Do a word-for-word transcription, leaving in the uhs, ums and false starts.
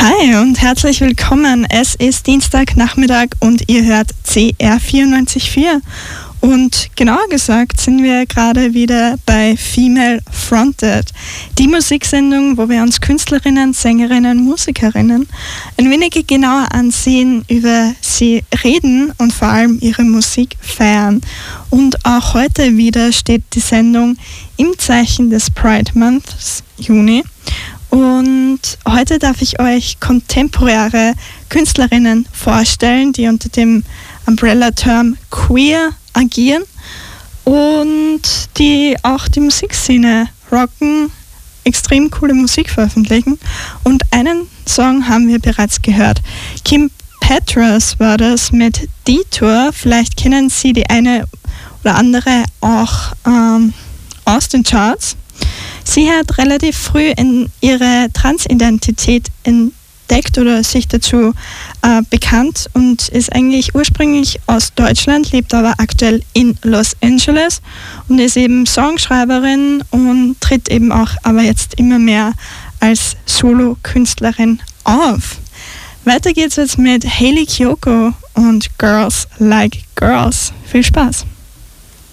Hi und herzlich willkommen. Es ist Dienstagnachmittag und ihr hört C R vierundneunzig Komma vier. Und genauer gesagt sind wir gerade wieder bei Female Fronted, die Musiksendung, wo wir uns Künstlerinnen, Sängerinnen, Musikerinnen ein wenig genauer ansehen, über sie reden und vor allem ihre Musik feiern. Und auch heute wieder steht die Sendung im Zeichen des Pride Months Juni. Und heute darf ich euch kontemporäre Künstlerinnen vorstellen, die unter dem Umbrella-Term Queer agieren und die auch die Musikszene rocken, extrem coole Musik veröffentlichen. Und einen Song haben wir bereits gehört. Kim Petras war das mit Detour. Vielleicht kennen Sie die eine oder andere auch ähm, aus den Charts. Sie hat relativ früh in ihre Transidentität entdeckt oder sich dazu äh, bekannt und ist eigentlich ursprünglich aus Deutschland, lebt aber aktuell in Los Angeles und ist eben Songschreiberin und tritt eben auch aber jetzt immer mehr als Solo-Künstlerin auf. Weiter geht's jetzt mit Hayley Kiyoko und Girls Like Girls. Viel Spaß!